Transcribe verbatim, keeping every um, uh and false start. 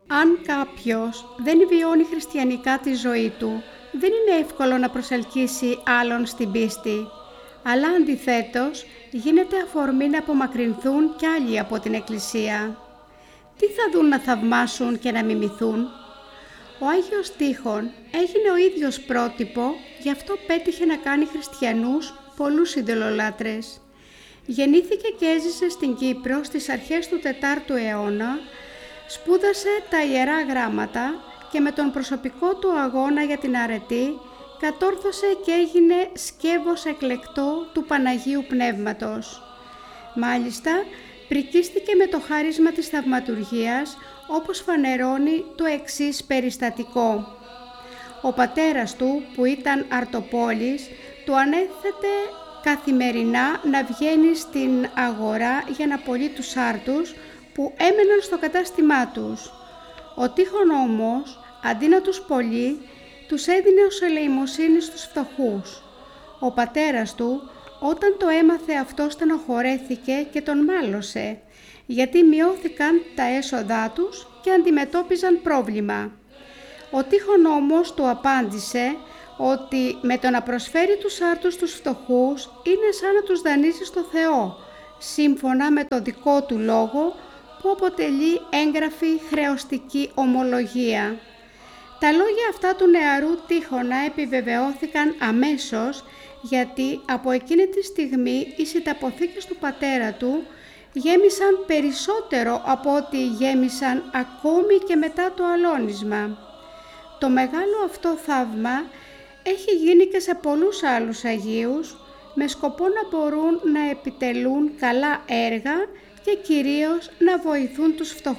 Αν κάποιος δεν βιώνει χριστιανικά τη ζωή του, δεν είναι εύκολο να προσελκύσει άλλον στην πίστη, αλλά αντιθέτως γίνεται αφορμή να απομακρυνθούν κι άλλοι από την Εκκλησία. Τι θα δουν να θαυμάσουν και να μιμηθούν? Ο Άγιος Τείχων έγινε ο ίδιος πρότυπο, γι' αυτό πέτυχε να κάνει χριστιανούς πολλούς ειδωλολάτρες. Γεννήθηκε και έζησε στην Κύπρο στις αρχές του τετάρτου αιώνα, σπούδασε τα Ιερά Γράμματα και με τον προσωπικό του αγώνα για την αρετή κατόρθωσε και έγινε σκεύος εκλεκτό του Παναγίου Πνεύματος. Μάλιστα, πρικίστηκε με το χάρισμα της θαυματουργίας, όπως φανερώνει το εξής περιστατικό. Ο πατέρας του, που ήταν αρτοπόλης, του ανέθετε καθημερινά να βγαίνει στην αγορά για να πωλεί τους άρτους που έμεναν στο κατάστημά τους. Ο Τείχων όμως, αντί να τους πωλεί, τους έδινε ως ελεημοσύνη στους φτωχούς. Ο πατέρας του, όταν το έμαθε αυτό, στενοχωρέθηκε και τον μάλωσε, γιατί μειώθηκαν τα έσοδά τους και αντιμετώπιζαν πρόβλημα. Ο Τείχων όμως του απάντησε ότι με το να προσφέρει τους άρτους στους φτωχούς είναι σαν να τους δανείζει στο Θεό, σύμφωνα με το δικό του λόγο που αποτελεί έγγραφη χρεωστική ομολογία. Τα λόγια αυτά του νεαρού Τείχωνα επιβεβαιώθηκαν αμέσως, γιατί από εκείνη τη στιγμή οι συνταποθήκες του πατέρα του γέμισαν περισσότερο από ό,τι γέμισαν ακόμη και μετά το αλώνισμα. Το μεγάλο αυτό θαύμα έχει γίνει και σε πολλούς άλλους Αγίους, με σκοπό να μπορούν να επιτελούν καλά έργα και κυρίως να βοηθούν τους φτωχούς.